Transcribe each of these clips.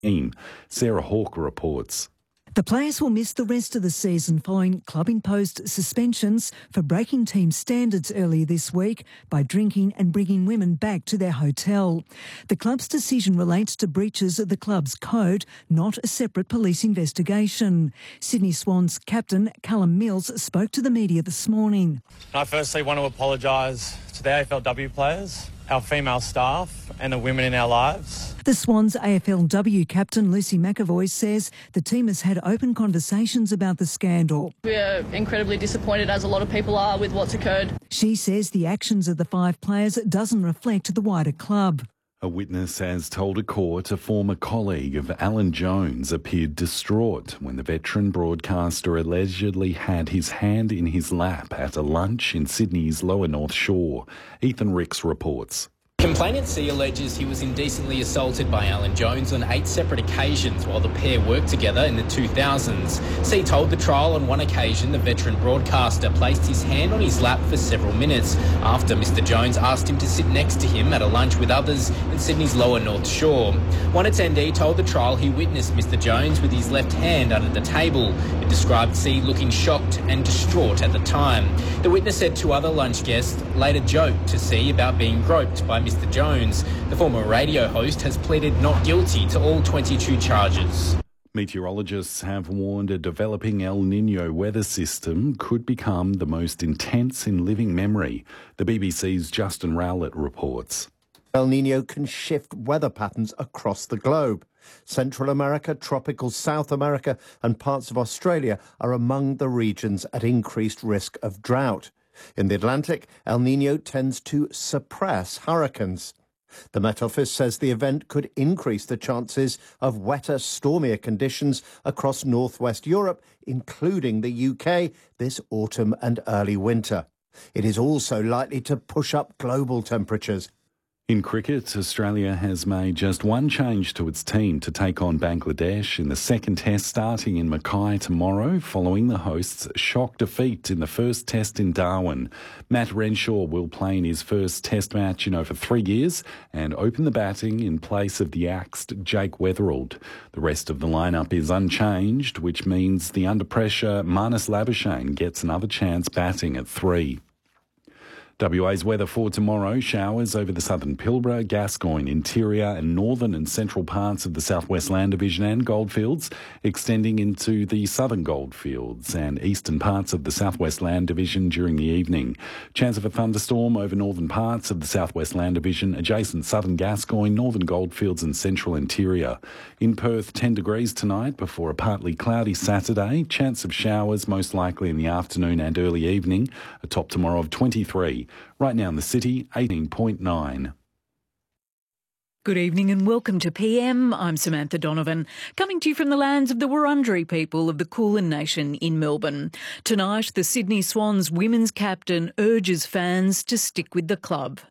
team. Sarah Hawker reports. The players will miss the rest of the season following club-imposed suspensions for breaking team standards earlier this week by drinking and bringing women back to their hotel. The club's decision relates to breaches of the club's code, not a separate police investigation. Sydney Swans captain Callum Mills spoke to the media this morning. I firstly want to apologise to the AFLW players, our female staff and the women in our lives. The Swans AFLW captain Lucy McAvoy says the team has had open conversations about the scandal. We're incredibly disappointed, as a lot of people are, with what's occurred. She says the actions of the 5 players doesn't reflect the wider club. A witness has told a court a former colleague of Alan Jones appeared distraught when the veteran broadcaster allegedly had his hand in his lap at a lunch in Sydney's Lower North Shore. Ethan Ricks reports. Complainant C alleges he was indecently assaulted by Alan Jones on 8 separate occasions while the pair worked together in the 2000s. C told the trial on one occasion the veteran broadcaster placed his hand on his lap for several minutes after Mr Jones asked him to sit next to him at a lunch with others in Sydney's Lower North Shore. One attendee told the trial he witnessed Mr Jones with his left hand under the table. It described C looking shocked and distraught at the time. The witness said 2 other lunch guests later joked to C about being groped by Mr Jones. The former radio host has pleaded not guilty to all 22 charges. Meteorologists have warned a developing El Niño weather system could become the most intense in living memory. The BBC's Justin Rowlett reports. El Niño can shift weather patterns across the globe. Central America, tropical South America and parts of Australia are among the regions at increased risk of drought. In the Atlantic, El Niño tends to suppress hurricanes. The Met Office says the event could increase the chances of wetter, stormier conditions across northwest Europe, including the UK, this autumn and early winter. It is also likely to push up global temperatures. In cricket, Australia has made just one change to its team to take on Bangladesh in the second test starting in Mackay tomorrow following the hosts' shock defeat in the first test in Darwin. Matt Renshaw will play in his first test match in over 3 years and open the batting in place of the axed Jake Weatherald. The rest of the lineup is unchanged, which means the under-pressure Marnus Labuschagne gets another chance batting at 3. WA's weather for tomorrow: showers over the southern Pilbara, Gascoyne, interior and northern and central parts of the Southwest Land Division and Goldfields, extending into the southern Goldfields and eastern parts of the Southwest Land Division during the evening. Chance of a thunderstorm over northern parts of the Southwest Land Division, adjacent southern Gascoyne, northern Goldfields and central interior. In Perth, 10 degrees tonight before a partly cloudy Saturday. Chance of showers most likely in the afternoon and early evening. A top tomorrow of 23. Right now in the city, 18.9. Good evening and welcome to PM. I'm Samantha Donovan, coming to you from the lands of the Wurundjeri people of the Kulin Nation in Melbourne. Tonight, the Sydney Swans women's captain urges fans to stick with the club.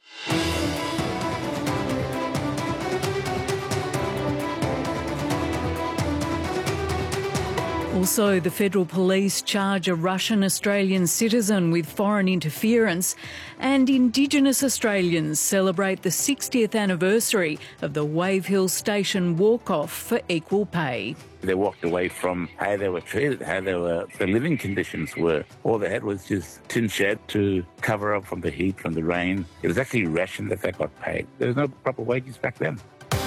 Also, the Federal Police charge a Russian-Australian citizen with foreign interference, and Indigenous Australians celebrate the 60th anniversary of the Wave Hill Station walk-off for equal pay. They walked away from how they were treated, how their living conditions were. All they had was just tin shed to cover up from the heat, from the rain. It was actually ration that they got paid. There was no proper wages back then.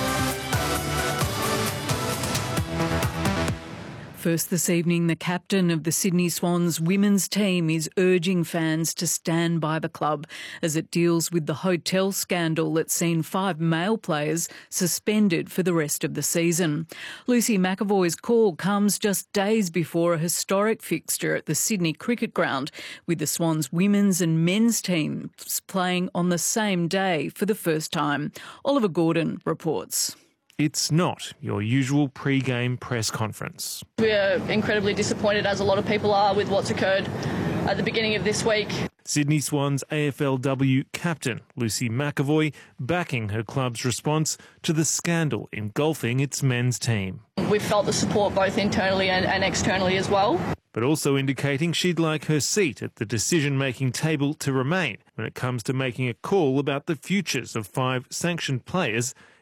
First this evening, the captain of the Sydney Swans women's team is urging fans to stand by the club as it deals with the hotel scandal that's seen 5 male players suspended for the rest of the season. Lucy McAvoy's call comes just days before a historic fixture at the Sydney Cricket Ground, with the Swans women's and men's teams playing on the same day for the first time. Oliver Gordon reports. It's not your usual pre-game press conference. We're incredibly disappointed, as a lot of people are, with what's occurred at the beginning of this week. Sydney Swans AFLW captain Lucy McAvoy backing her club's response to the scandal engulfing its men's team. We've felt the support both internally and externally as well. But also indicating she'd like her seat at the decision-making table to remain when it comes to making a call about the futures of 5 sanctioned players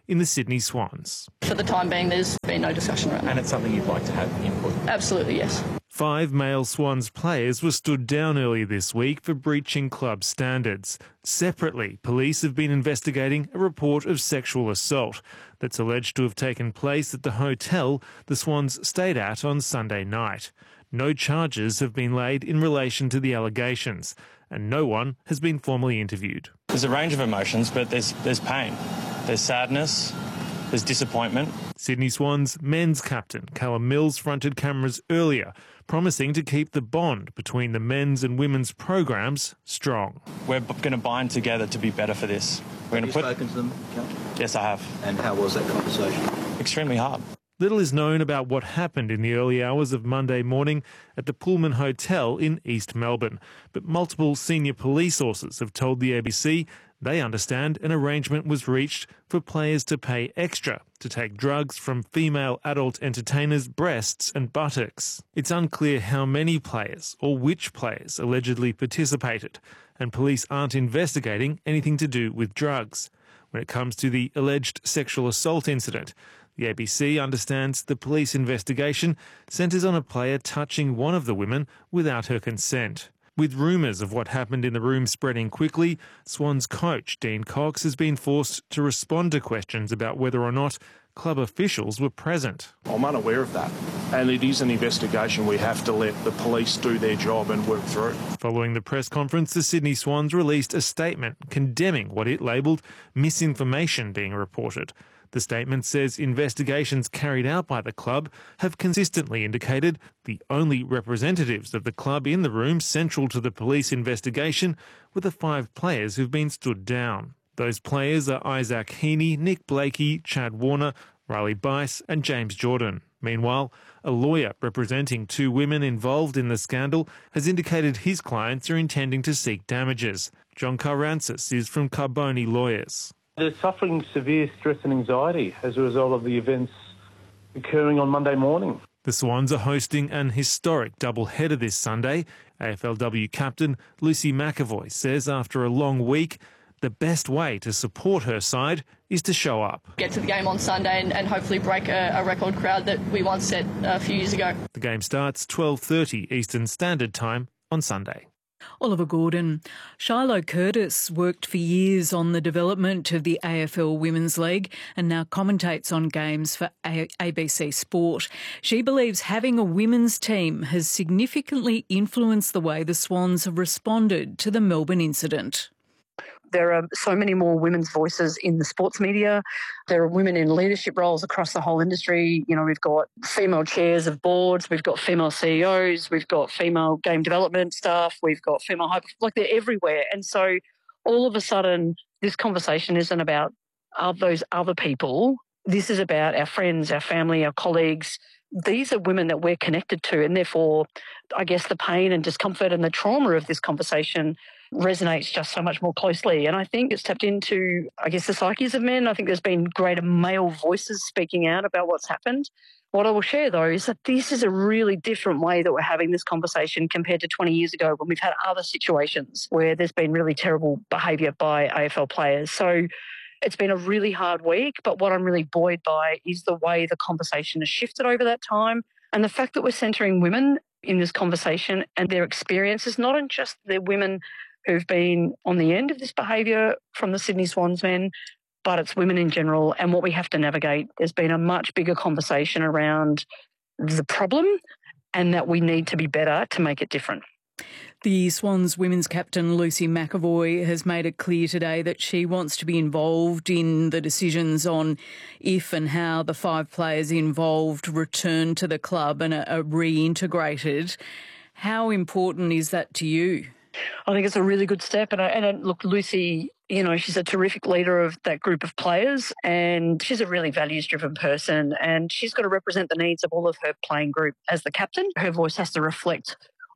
in the Sydney Swans. For the time being, there's been no discussion around that. And it's something you'd like to have input? Absolutely, yes. 5 male Swans players were stood down earlier this week for breaching club standards. Separately, police have been investigating a report of sexual assault that's alleged to have taken place at the hotel the Swans stayed at on Sunday night. No charges have been laid in relation to the allegations, and no one has been formally interviewed. There's a range of emotions, but there's pain, there's sadness, there's disappointment. Sydney Swans men's captain Callum Mills fronted cameras earlier, promising to keep the bond between the men's and women's programs strong. We're going to bind together to be better for this. Have you spoken to them, Cal? Yes, I have. And how was that conversation? Extremely hard. Little is known about what happened in the early hours of Monday morning at the Pullman Hotel in East Melbourne, but multiple senior police sources have told the ABC they understand an arrangement was reached for players to pay extra to take drugs from female adult entertainers' breasts and buttocks. It's unclear how many players or which players allegedly participated, and police aren't investigating anything to do with drugs. When it comes to the alleged sexual assault incident, the ABC understands the police investigation centres on a player touching one of the women without her consent. With rumours of what happened in the room spreading quickly, Swans coach Dean Cox has been forced to respond to questions about whether or not club officials were present. I'm unaware of that, and it is an investigation we have to let the police do their job and work through. Following the press conference, the Sydney Swans released a statement condemning what it labelled misinformation being reported. The statement says investigations carried out by the club have consistently indicated the only representatives of the club in the room central to the police investigation were the 5 players who've been stood down. Those players are Isaac Heaney, Nick Blakey, Chad Warner, Riley Bice and James Jordan. Meanwhile, a lawyer representing 2 women involved in the scandal has indicated his clients are intending to seek damages. John Carrancis is from Carboni Lawyers. They're suffering severe stress and anxiety as a result of the events occurring on Monday morning. The Swans are hosting an historic double-header this Sunday. AFLW captain Lucy McAvoy says after a long week, the best way to support her side is to show up. Get to the game on Sunday and hopefully break a record crowd that we once set a few years ago. The game starts 12:30 Eastern Standard Time on Sunday. Oliver Gordon. Shiloh Curtis worked for years on the development of the AFL Women's League and now commentates on games for ABC Sport. She believes having a women's team has significantly influenced the way the Swans have responded to the Melbourne incident. There are so many more women's voices in the sports media. There are women in leadership roles across the whole industry. You know, we've got female chairs of boards, we've got female CEOs, we've got female game development staff, we've got female they're everywhere. And so all of a sudden, this conversation isn't about those other people. This is about our friends, our family, our colleagues. These are women that we're connected to, and therefore, I guess the pain and discomfort and the trauma of this conversation resonates just so much more closely. And I think it's tapped into, the psyches of men. I think there's been greater male voices speaking out about what's happened. What I will share, though, is that this is a really different way that we're having this conversation compared to 20 years ago when we've had other situations where there's been really terrible behaviour by AFL players. So it's been a really hard week, but what I'm really buoyed by is the way the conversation has shifted over that time and the fact that we're centering women in this conversation and their experiences, not in just the women who've been on the end of this behaviour from the Sydney Swans men, but it's women in general and what we have to navigate. There's been a much bigger conversation around the problem and that we need to be better to make it different. The Swans women's captain Lucy McAvoy has made it clear today that she wants to be involved in the decisions on if and how the 5 players involved return to the club and are reintegrated. How important is that to you? I think it's a really good step. And look, Lucy, she's a terrific leader of that group of players and she's a really values-driven person and she's got to represent the needs of all of her playing group as the captain. Her voice has to reflect,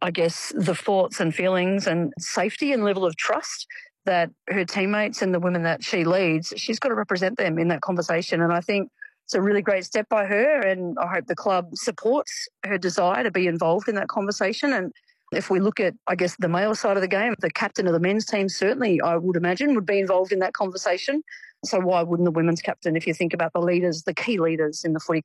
the thoughts and feelings and safety and level of trust that her teammates and the women that she leads, she's got to represent them in that conversation. And I think it's a really great step by her and I hope the club supports her desire to be involved in that conversation. And if we look at, the male side of the game, the captain of the men's team certainly, I would imagine, would be involved in that conversation. So why wouldn't the women's captain, if you think about the leaders, the key leaders in the footy